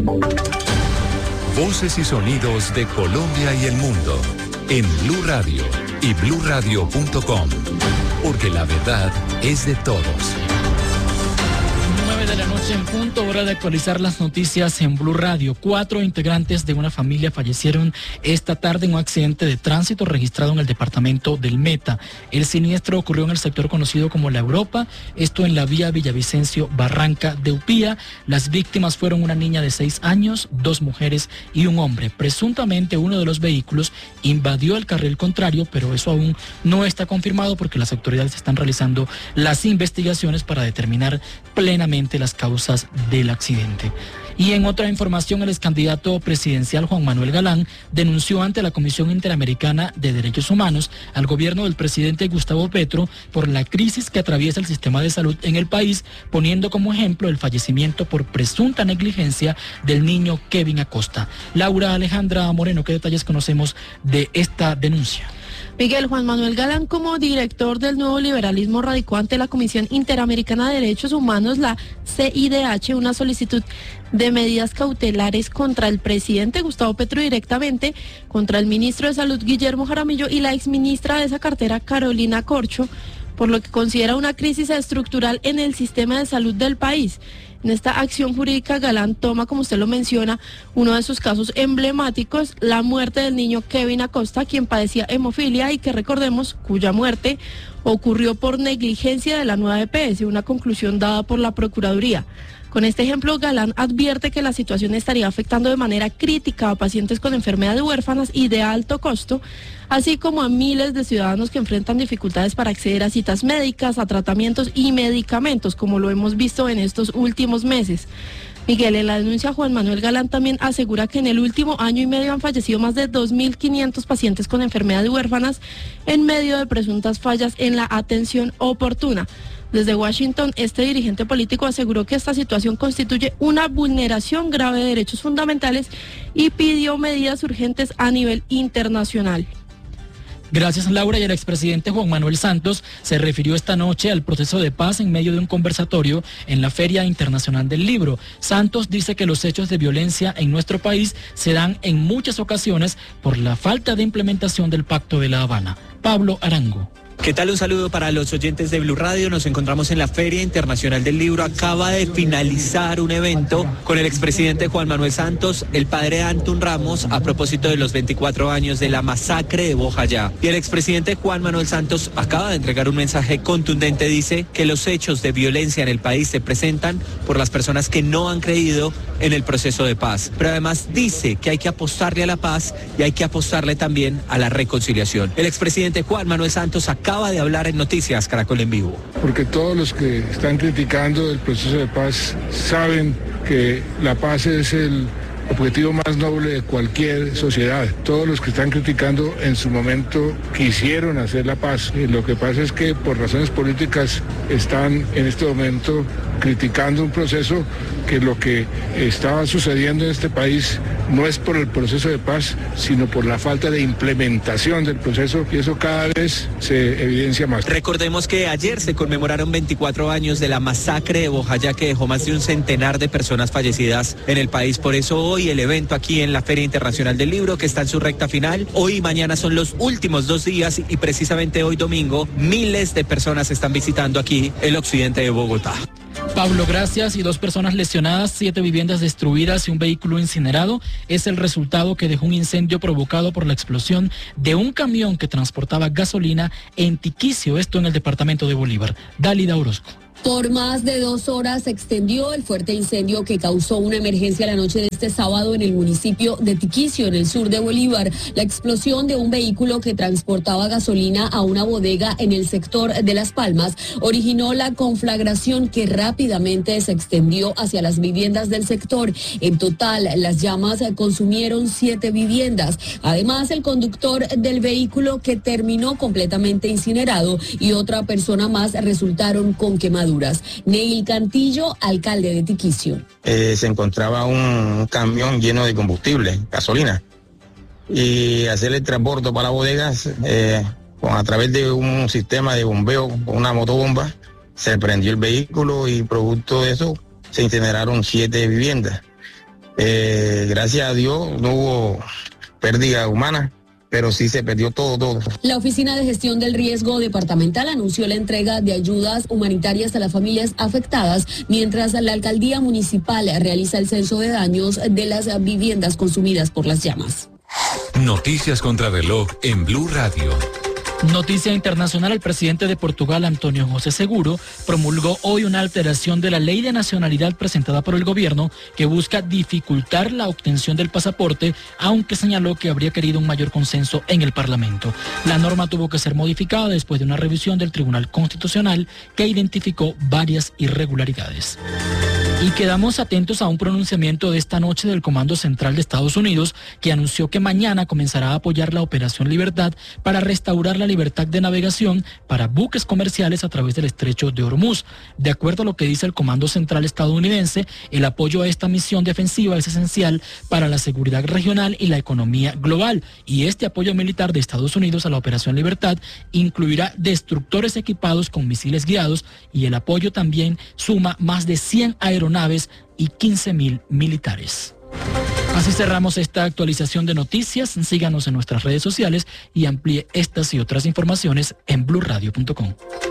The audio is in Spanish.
Voces y sonidos de Colombia y el mundo en Blue Radio y bluradio.com, porque la verdad es de todos. 9 de la noche en punto, hora de actualizar las noticias en Blue Radio. 4 integrantes de una familia fallecieron esta tarde en un accidente de tránsito registrado en el departamento del Meta. El siniestro ocurrió en el sector conocido como La Europa, esto en la vía Villavicencio Barranca de Upía. Las víctimas fueron una niña de 6 años, 2 mujeres y un hombre. Presuntamente uno de los vehículos invadió el carril contrario, pero eso aún no está confirmado porque las autoridades están realizando las investigaciones para determinar plenamente las causas del accidente. Y en otra información, el excandidato presidencial Juan Manuel Galán denunció ante la Comisión Interamericana de Derechos Humanos al gobierno del presidente Gustavo Petro por la crisis que atraviesa el sistema de salud en el país, poniendo como ejemplo el fallecimiento por presunta negligencia del niño Kevin Acosta. Laura Alejandra Moreno, ¿qué detalles conocemos de esta denuncia? Miguel, Juan Manuel Galán, como director del Nuevo Liberalismo, radicó ante la Comisión Interamericana de Derechos Humanos, la CIDH, una solicitud de medidas cautelares contra el presidente Gustavo Petro directamente, contra el ministro de Salud Guillermo Jaramillo y la exministra de esa cartera Carolina Corcho, por lo que considera una crisis estructural en el sistema de salud del país. En esta acción jurídica, Galán toma, como usted lo menciona, uno de sus casos emblemáticos, la muerte del niño Kevin Acosta, quien padecía hemofilia y que, recordemos, cuya muerte ocurrió por negligencia de la nueva EPS, una conclusión dada por la Procuraduría. Con este ejemplo, Galán advierte que la situación estaría afectando de manera crítica a pacientes con enfermedades huérfanas y de alto costo, así como a miles de ciudadanos que enfrentan dificultades para acceder a citas médicas, a tratamientos y medicamentos, como lo hemos visto en estos últimos meses. Miguel, en la denuncia, Juan Manuel Galán también asegura que en el último año y medio han fallecido más de 2.500 pacientes con enfermedades huérfanas en medio de presuntas fallas en la atención oportuna. Desde Washington, este dirigente político aseguró que esta situación constituye una vulneración grave de derechos fundamentales y pidió medidas urgentes a nivel internacional. Gracias, Laura. Y el expresidente Juan Manuel Santos se refirió esta noche al proceso de paz en medio de un conversatorio en la Feria Internacional del Libro. Santos dice que los hechos de violencia en nuestro país se dan en muchas ocasiones por la falta de implementación del Pacto de La Habana. Pablo Arango. ¿Qué tal? Un saludo para los oyentes de Blue Radio. Nos encontramos en la Feria Internacional del Libro. Acaba de finalizar un evento con el expresidente Juan Manuel Santos, el padre Antún Ramos, a propósito de los 24 años de la masacre de Bojayá. Y el expresidente Juan Manuel Santos acaba de entregar un mensaje contundente. Dice que los hechos de violencia en el país se presentan por las personas que no han creído en el proceso de paz. Pero además dice que hay que apostarle a la paz y hay que apostarle también a la reconciliación. El expresidente Juan Manuel Santos acaba de hablar en Noticias Caracol en Vivo. Porque todos los que están criticando el proceso de paz saben que la paz es el objetivo más noble de cualquier sociedad. Todos los que están criticando en su momento quisieron hacer la paz. Y lo que pasa es que por razones políticas están en este momento criticando un proceso que lo que estaba sucediendo en este país no es por el proceso de paz, sino por la falta de implementación del proceso, y eso cada vez se evidencia más. Recordemos que ayer se conmemoraron 24 años de la masacre de Bojayá, que dejó más de un centenar de personas fallecidas en el país. Por eso hoy el evento aquí en la Feria Internacional del Libro, que está en su recta final, hoy y mañana son los últimos 2 días, y precisamente hoy domingo miles de personas están visitando aquí el occidente de Bogotá. Pablo, gracias. Y 2 personas lesionadas, 7 viviendas destruidas y un vehículo incinerado es el resultado que dejó un incendio provocado por la explosión de un camión que transportaba gasolina en Tiquicio, esto en el departamento de Bolívar. Dálida Orozco. Por más de 2 horas se extendió el fuerte incendio que causó una emergencia la noche de este sábado en el municipio de Tiquicio, en el sur de Bolívar. La explosión de un vehículo que transportaba gasolina a una bodega en el sector de Las Palmas originó la conflagración que rápidamente se extendió hacia las viviendas del sector. En total, las llamas consumieron 7 viviendas. Además, el conductor del vehículo, que terminó completamente incinerado, y otra persona más resultaron con quemaduras. Neil Cantillo, alcalde de Tiquicio. Se encontraba un camión lleno de combustible, gasolina, y hacer el transbordo para bodegas a través de un sistema de bombeo con una motobomba, se prendió el vehículo y producto de eso se incineraron 7 viviendas. Gracias a Dios no hubo pérdida humana, pero sí se perdió todo. La Oficina de Gestión del Riesgo Departamental anunció la entrega de ayudas humanitarias a las familias afectadas, mientras la Alcaldía Municipal realiza el censo de daños de las viviendas consumidas por las llamas. Noticias contra reloj en Blue Radio. Noticia internacional: el presidente de Portugal, Antonio José Seguro, promulgó hoy una alteración de la ley de nacionalidad presentada por el gobierno que busca dificultar la obtención del pasaporte, aunque señaló que habría querido un mayor consenso en el Parlamento. La norma tuvo que ser modificada después de una revisión del Tribunal Constitucional que identificó varias irregularidades. Y quedamos atentos a un pronunciamiento de esta noche del Comando Central de Estados Unidos, que anunció que mañana comenzará a apoyar la Operación Libertad para restaurar la libertad de navegación para buques comerciales a través del Estrecho de Hormuz. De acuerdo a lo que dice el Comando Central estadounidense, el apoyo a esta misión defensiva es esencial para la seguridad regional y la economía global. Y este apoyo militar de Estados Unidos a la Operación Libertad incluirá destructores equipados con misiles guiados, y el apoyo también suma más de 100 aeronaves y 15.000 militares. Así cerramos esta actualización de noticias. Síganos en nuestras redes sociales y amplíe estas y otras informaciones en blurradio.com.